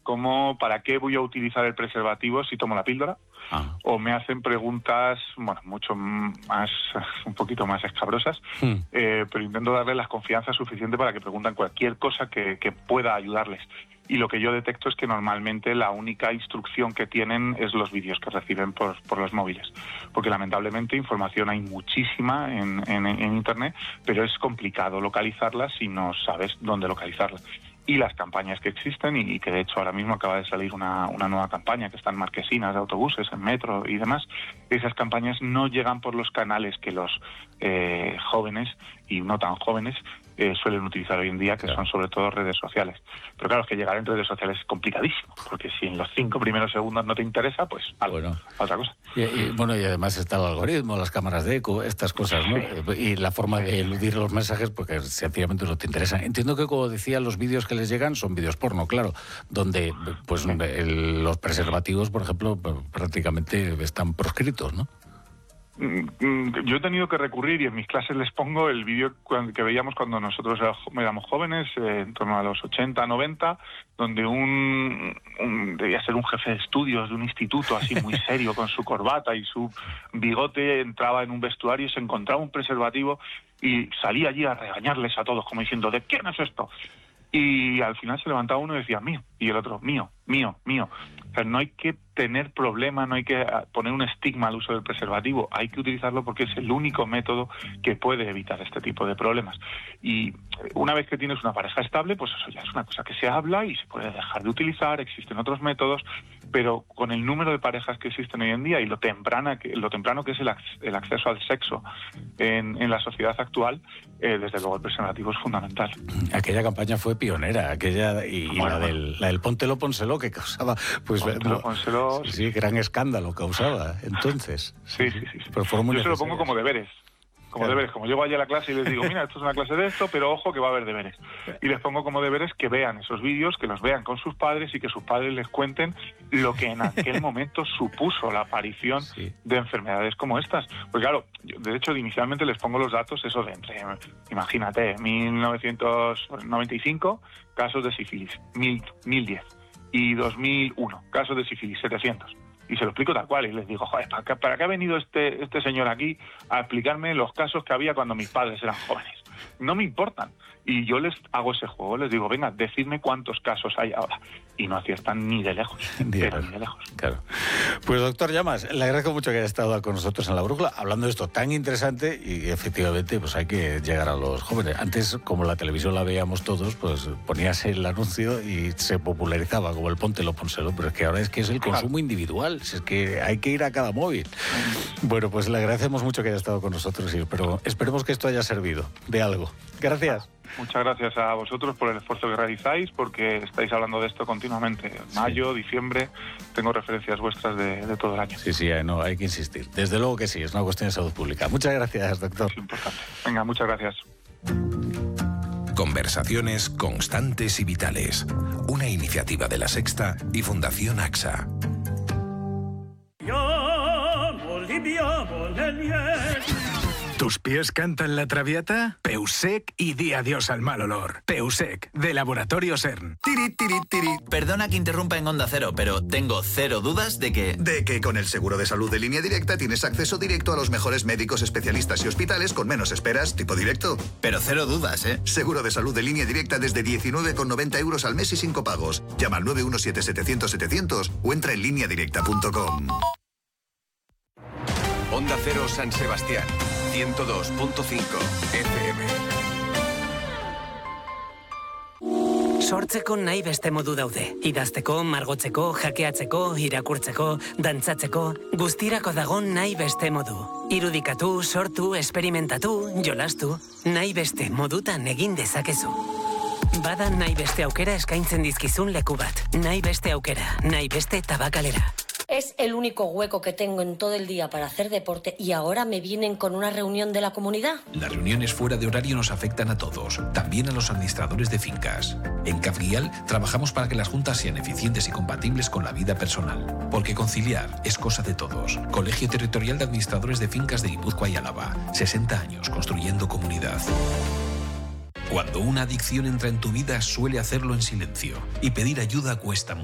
como ¿para qué voy a utilizar el preservativo si tomo la píldora? O me hacen preguntas, bueno, mucho más, un poquito más escabrosas, pero intento darles la confianza suficiente para que pregunten cualquier cosa que pueda ayudarles. Y lo que yo detecto es que normalmente la única instrucción que tienen es los vídeos que reciben por los móviles. Porque lamentablemente información hay muchísima en Internet, pero es complicado localizarla si no sabes dónde localizarla. Y las campañas que existen, y que de hecho ahora mismo acaba de salir una nueva campaña que está en marquesinas de autobuses, en metro y demás, esas campañas no llegan por los canales que los jóvenes y no tan jóvenes suelen utilizar hoy en día, que son sobre todo redes sociales. Pero claro, es que llegar en redes sociales es complicadísimo, porque si en los 5 primeros segundos no te interesa, pues otra cosa. Y además está el algoritmo, las cámaras de eco, estas cosas, ¿no? Y la forma de eludir los mensajes, porque sencillamente no te interesan. Entiendo que, como decía, los vídeos que les llegan son vídeos porno, claro, donde pues los preservativos, por ejemplo, prácticamente están proscritos, ¿no? Yo he tenido que recurrir, y en mis clases les pongo el vídeo que veíamos cuando nosotros éramos jóvenes, en torno a los 80, 90, donde debía ser un jefe de estudios de un instituto así muy serio, con su corbata y su bigote, entraba en un vestuario, se encontraba un preservativo y salía allí a regañarles a todos, como diciendo, ¿de quién es esto? Y al final se levantaba uno y decía, mío, y el otro, mío. O sea, no hay que tener problema, no hay que poner un estigma al uso del preservativo, hay que utilizarlo porque es el único método que puede evitar este tipo de problemas. Y una vez que tienes una pareja estable, pues eso ya es una cosa que se habla y se puede dejar de utilizar, existen otros métodos, pero con el número de parejas que existen hoy en día y lo temprano que es el acceso al sexo en la sociedad actual, desde luego el preservativo es fundamental. Aquella campaña fue pionera, la del póntelo, pónselo, que causaba pues pónselo, sí, gran escándalo causaba entonces. Sí. Pero fueron muy Yo se lo pongo como deberes. Como llego allí a la clase y les digo, mira, esto es una clase de esto, pero ojo que va a haber deberes. Y les pongo como deberes que vean esos vídeos, que los vean con sus padres y que sus padres les cuenten lo que en aquel momento supuso la aparición de enfermedades como estas. Pues claro, de hecho, inicialmente les pongo los datos, eso de entre, imagínate, 1995, casos de sífilis, 1010, y 2001, casos de sífilis, 700. Y se lo explico tal cual, y les digo, joder, ¿para qué ha venido este señor aquí a explicarme los casos que había cuando mis padres eran jóvenes? No me importan. Y yo les hago ese juego, les digo, venga, decidme cuántos casos hay ahora. Y no aciertan ni de lejos, ni de lejos. Claro. Pues doctor Llamas, le agradezco mucho que haya estado con nosotros en La Brújula, hablando de esto tan interesante, y efectivamente pues hay que llegar a los jóvenes. Antes, como la televisión la veíamos todos, pues ponías el anuncio y se popularizaba como el póntelo, pónselo, pero es que ahora es el consumo individual, es que hay que ir a cada móvil. Bueno, pues le agradecemos mucho que haya estado con nosotros, pero esperemos que esto haya servido de algo. Gracias. Muchas gracias a vosotros por el esfuerzo que realizáis, porque estáis hablando de esto continuamente. Mayo, diciembre, tengo referencias vuestras de todo el año. Sí, no, hay que insistir. Desde luego que sí, es una cuestión de salud pública. Muchas gracias, doctor. Es importante. Venga, muchas gracias. Conversaciones constantes y vitales. Una iniciativa de La Sexta y Fundación AXA. ¿Tus pies cantan la traviata? Peusec y di adiós al mal olor. Peusec, de Laboratorio CERN. Tiri, tiri, tiri. Perdona que interrumpa en Onda Cero, pero tengo cero dudas de que... De que con el seguro de salud de Línea Directa tienes acceso directo a los mejores médicos, especialistas y hospitales con menos esperas, tipo directo. Pero cero dudas, ¿eh? Seguro de salud de Línea Directa desde 19,90 euros al mes y 5 pagos. Llama al 917-700-700 o entra en lineadirecta.com. Onda Cero San Sebastián, 102.5 FM. Sortzeko nahi beste modu daude. Idazteko, margotzeko, jakeatzeko, irakurtzeko, dantzatzeko, guztirako dago nahi beste modu. Irudikatu, sortu, esperimentatu, jolastu, nahi beste modutan egin dezakezu. Bada nahi beste aukera eskaintzen dizkizun leku bat. Nahi beste aukera, nahi beste tabakalera. Es el único hueco que tengo en todo el día para hacer deporte y ahora me vienen con una reunión de la comunidad. Las reuniones fuera de horario nos afectan a todos, también a los administradores de fincas. En CAFGIAL trabajamos para que las juntas sean eficientes y compatibles con la vida personal. Porque conciliar es cosa de todos. Colegio Territorial de Administradores de Fincas de Guipúzcoa y Álava. 60 años construyendo comunidad. Cuando una adicción entra en tu vida, suele hacerlo en silencio. Y pedir ayuda cuesta mucho.